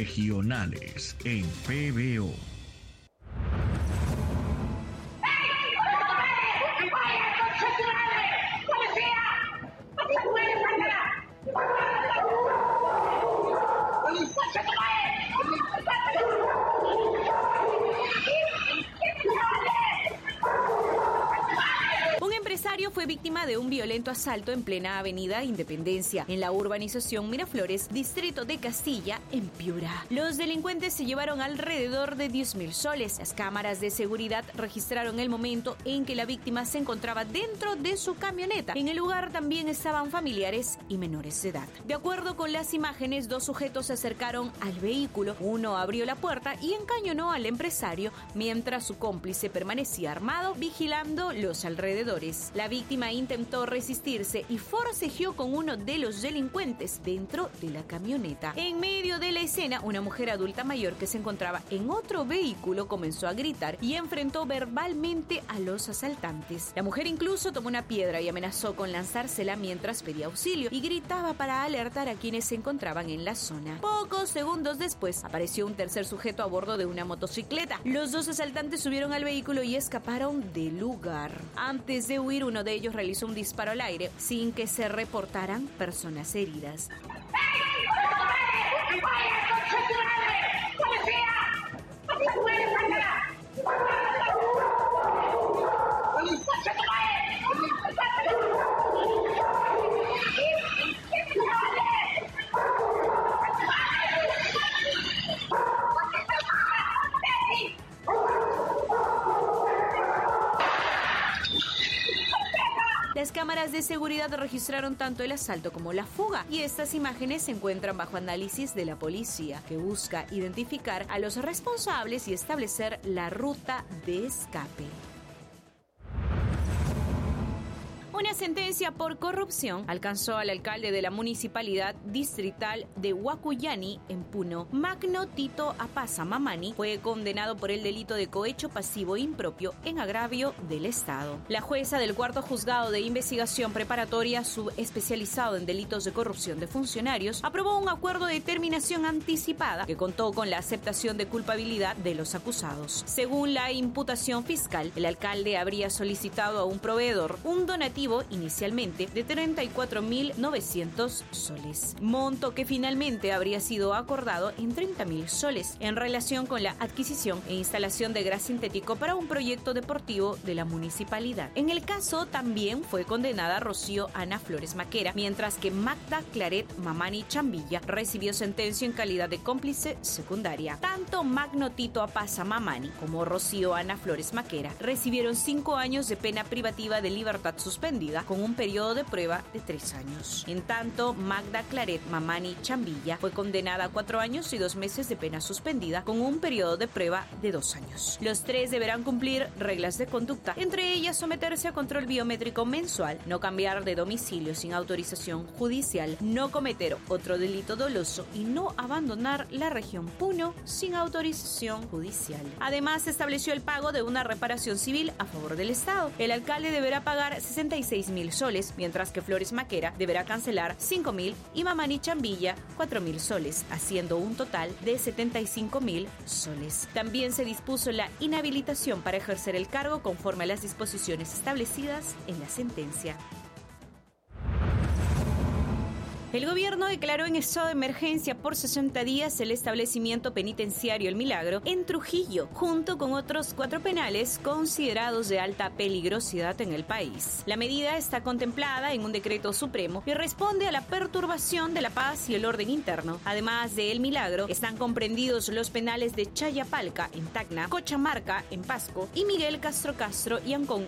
regionales en PBO. Fue víctima de un violento asalto en plena avenida Independencia, en la urbanización Miraflores, distrito de Castilla, en Piura. Los delincuentes se llevaron alrededor de 10.000 soles. Las cámaras de seguridad registraron el momento en que la víctima se encontraba dentro de su camioneta. En el lugar también estaban familiares y menores de edad. De acuerdo con las imágenes, dos sujetos se acercaron al vehículo. Uno abrió la puerta y encañonó al empresario, mientras su cómplice permanecía armado, vigilando los alrededores. La víctima intentó resistirse y forcejeó con uno de los delincuentes dentro de la camioneta. En medio de la escena, una mujer adulta mayor que se encontraba en otro vehículo comenzó a gritar y enfrentó verbalmente a los asaltantes. La mujer incluso tomó una piedra y amenazó con lanzársela mientras pedía auxilio y gritaba para alertar a quienes se encontraban en la zona. Pocos segundos después, apareció un tercer sujeto a bordo de una motocicleta. Los dos asaltantes subieron al vehículo y escaparon del lugar. Antes de huir, uno de ellos realizó un disparo al aire sin que se reportaran personas heridas. Las cámaras de seguridad registraron tanto el asalto como la fuga, y estas imágenes se encuentran bajo análisis de la policía, que busca identificar a los responsables y establecer la ruta de escape. Una sentencia por corrupción alcanzó al alcalde de la municipalidad distrital de Huacuyani, en Puno. Magno Tito Apasa Mamani fue condenado por el delito de cohecho pasivo impropio en agravio del Estado. La jueza del cuarto juzgado de investigación preparatoria subespecializado en delitos de corrupción de funcionarios aprobó un acuerdo de terminación anticipada que contó con la aceptación de culpabilidad de los acusados. Según la imputación fiscal, el alcalde habría solicitado a un proveedor un donativo inicialmente de 34.900 soles, monto que finalmente habría sido acordado en 30.000 soles en relación con la adquisición e instalación de gas sintético para un proyecto deportivo de la municipalidad. En el caso también fue condenada Rocío Ana Flores Maquera, mientras que Magda Claret Mamani Chambilla recibió sentencia en calidad de cómplice secundaria. Tanto Magno Tito Apasa Mamani como Rocío Ana Flores Maquera recibieron 5 años de pena privativa de libertad suspendida con un periodo de prueba de 3 años. En tanto, Magda Claret Mamani Chambilla fue condenada a 4 años y 2 meses de pena suspendida con un periodo de prueba de 2 años. Los tres deberán cumplir reglas de conducta, entre ellas someterse a control biométrico mensual, no cambiar de domicilio sin autorización judicial, no cometer otro delito doloso y no abandonar la región Puno sin autorización judicial. Además, se estableció el pago de una reparación civil a favor del Estado. El alcalde deberá pagar 66.000 soles, mientras que Flores Maquera deberá cancelar 5.000 y Mamani Chambilla 4.000 soles, haciendo un total de 75.000 soles. También se dispuso la inhabilitación para ejercer el cargo conforme a las disposiciones establecidas en la sentencia. El gobierno declaró en estado de emergencia por 60 días el establecimiento penitenciario El Milagro en Trujillo, junto con otros 4 penales considerados de alta peligrosidad en el país. La medida está contemplada en un decreto supremo y responde a la perturbación de la paz y el orden interno. Además de El Milagro, están comprendidos los penales de Chayapalca en Tacna, Cochamarca en Pasco y Miguel Castro y Ancón